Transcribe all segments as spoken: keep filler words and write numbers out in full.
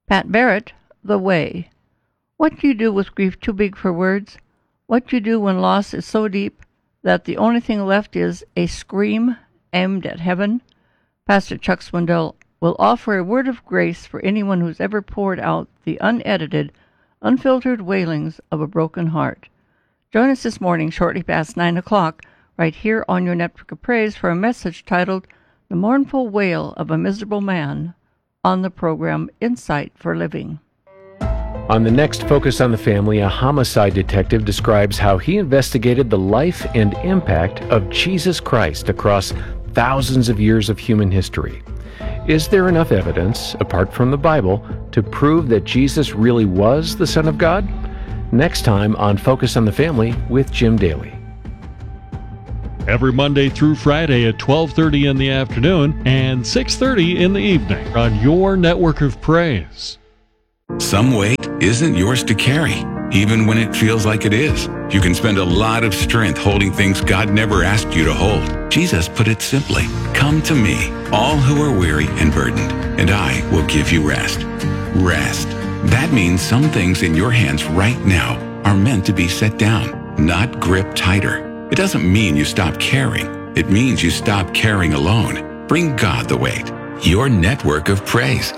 Pat Barrett, The Way. What do you do with grief too big for words? What do you do when loss is so deep that the only thing left is a scream aimed at heaven? Pastor Chuck Swindoll will offer a word of grace for anyone who's ever poured out the unedited, unfiltered wailings of a broken heart. Join us this morning shortly past nine o'clock right here on your Network of Praise for a message titled The Mournful Wail of a Miserable Man on the program Insight for Living. On the next Focus on the Family, a homicide detective describes how he investigated the life and impact of Jesus Christ across thousands of years of human history. Is there enough evidence, apart from the Bible, to prove that Jesus really was the Son of God? Next time on Focus on the Family with Jim Daly. Every Monday through Friday at twelve thirty in the afternoon and six thirty in the evening on your Network of Praise. Some weight isn't yours to carry, even when it feels like it is. You can spend a lot of strength holding things God never asked you to hold. Jesus put it simply, "Come to me, all who are weary and burdened, and I will give you rest." Rest. That means some things in your hands right now are meant to be set down, not gripped tighter. It doesn't mean you stop caring. It means you stop caring alone. Bring God the weight. Your Network of Praise.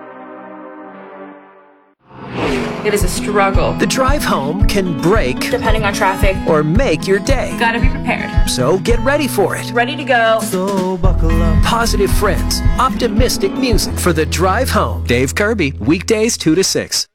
It is a struggle. The drive home can break, depending on traffic, or make your day. Gotta be prepared. So get ready for it. Ready to go. So buckle up. Positive friends, optimistic music for the drive home. Dave Kirby, weekdays two to six.